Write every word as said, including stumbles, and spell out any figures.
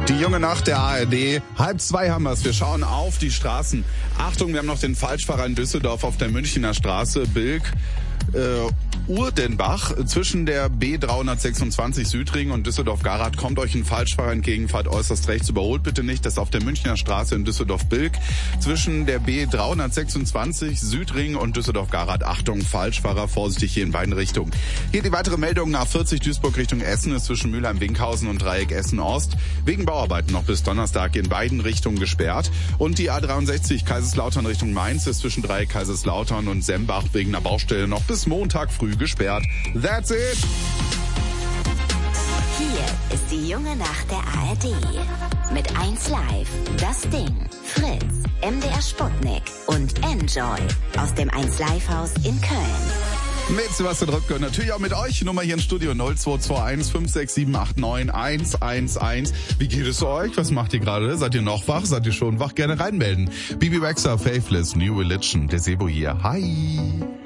Die junge Nacht der A R D. Halb zwei haben wir es. Wir schauen auf die Straßen. Achtung, wir haben noch den Falschfahrer in Düsseldorf auf der Münchner Straße. Bilk, äh, Urdenbach. Zwischen der B dreihundertsechsundzwanzig Südring und Düsseldorf-Garath kommt euch ein Falschfahrer entgegen. Fahrt äußerst rechts. Überholt bitte nicht. Das ist auf der Münchner Straße in Düsseldorf-Bilk. Zwischen der B dreihundertsechsundzwanzig Südring und Düsseldorf-Garath. Achtung, Falschfahrer, vorsichtig hier in beiden Richtungen. Hier die weitere Meldung. A vierzig Duisburg Richtung Essen ist zwischen Mülheim-Winkhausen und Dreieck Essen-Ost wegen Bauarbeiten noch bis Donnerstag in beiden Richtungen gesperrt. Und die A dreiundsechzig Kaiserslautern Richtung Mainz ist zwischen Dreieck Kaiserslautern und Sembach wegen einer Baustelle noch bis Montag früh gesperrt. That's it! Hier ist die junge Nacht der A R D. Mit eins Live, das Ding, Fritz, M D R Sputnik und Enjoy aus dem eins Live Haus in Köln. Mit Sebastian Röpke und natürlich auch mit euch. Nummer hier im Studio null zwei zwei eins fünf sechs sieben acht neun eins eins eins. Wie geht es euch? Was macht ihr gerade? Seid ihr noch wach? Seid ihr schon wach? Gerne reinmelden. Bibi Rexha, Faithless, New Religion, der Sebo hier. Hi!